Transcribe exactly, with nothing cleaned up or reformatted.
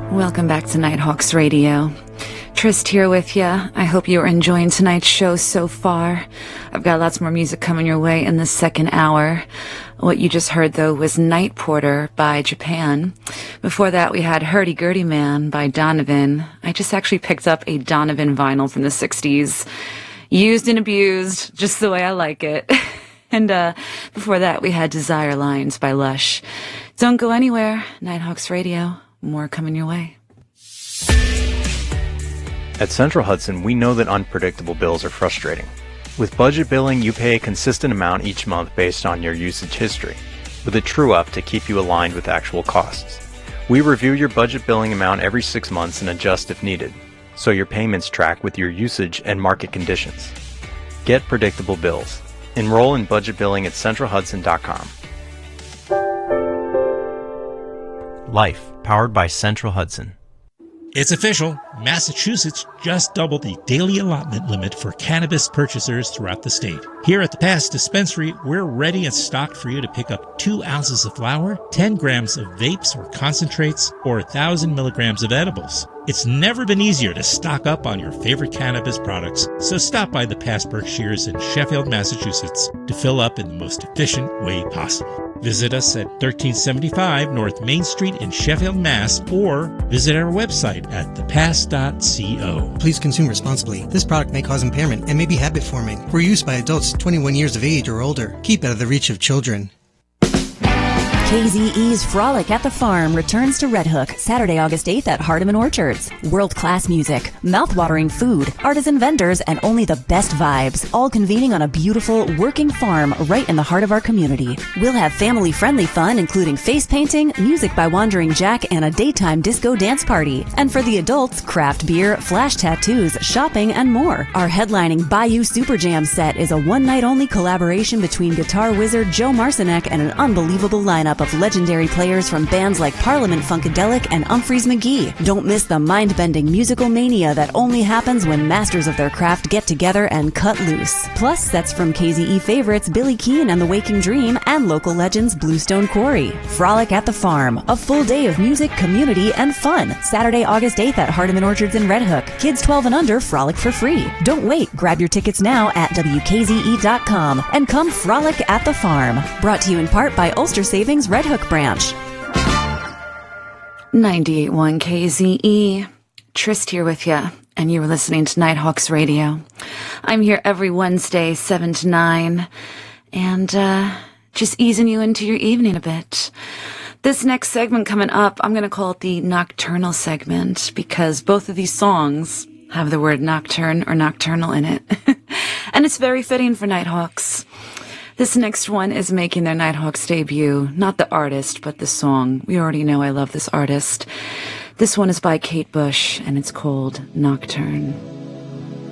Welcome back to Nighthawks Radio. Trist here with you. I hope you are enjoying tonight's show so far. I've got lots more music coming your way in the second hour. What you just heard, though, was Night Porter by Japan. Before that, we had Hurdy Gurdy Man by Donovan. I just actually picked up a Donovan vinyl from the sixties. Used and abused, just the way I like it. And uh before that, we had Desire Lines by Lush. Don't go anywhere. Nighthawks Radio. More coming your way. At Central Hudson, we know that unpredictable bills are frustrating. With budget billing, you pay a consistent amount each month based on your usage history, with a true-up to keep you aligned with actual costs. We review your budget billing amount every six months and adjust if needed, so your payments track with your usage and market conditions. Get predictable bills. Enroll in budget billing at central hudson dot com. Life, powered by Central Hudson. It's official. Massachusetts just doubled the daily allotment limit for cannabis purchasers throughout the state. Here at the Pass Dispensary, we're ready and stocked for you to pick up two ounces of flower, ten grams of vapes or concentrates, or one thousand milligrams of edibles. It's never been easier to stock up on your favorite cannabis products, so stop by the Pass Berkshires in Sheffield, Massachusetts to fill up in the most efficient way possible. Visit us at thirteen seventy-five North Main Street in Sheffield, Mass, or visit our website at the pass dot co. Please consume responsibly. This product may cause impairment and may be habit-forming. For use by adults twenty-one years of age or older. Keep out of the reach of children. K Z E's Frolic at the Farm returns to Red Hook Saturday, August eighth at Hardeman Orchards. World-class music, mouth-watering food, artisan vendors, and only the best vibes, all convening on a beautiful, working farm right in the heart of our community. We'll have family-friendly fun, including face painting, music by Wandering Jack, and a daytime disco dance party. And for the adults, craft beer, flash tattoos, shopping, and more. Our headlining Bayou Super Jam set is a one-night-only collaboration between guitar wizard Joe Marcinek and an unbelievable lineup of legendary players from bands like Parliament Funkadelic and Humphreys McGee. Don't miss the mind-bending musical mania that only happens when masters of their craft get together and cut loose. Plus, sets from K Z E favorites Billy Keane and the Waking Dream and local legends Bluestone Quarry. Frolic at the Farm, a full day of music, community, and fun. Saturday, August eighth at Hardeman Orchards in Red Hook. Kids twelve and under frolic for free. Don't wait. Grab your tickets now at W K Z E dot com and come frolic at the farm. Brought to you in part by Ulster Savings Red Hook branch. ninety-eight point one K Z E. Trist here with you, and you were listening to Nighthawks Radio. I'm here every Wednesday, seven to nine, and uh, just easing you into your evening a bit. This next segment coming up, I'm going to call it the Nocturnal segment, because both of these songs have the word nocturne or nocturnal in it. And it's very fitting for Nighthawks. This next one is making their Nighthawks debut. Not the artist, but the song. We already know I love this artist. This one is by Kate Bush, and it's called Nocturne.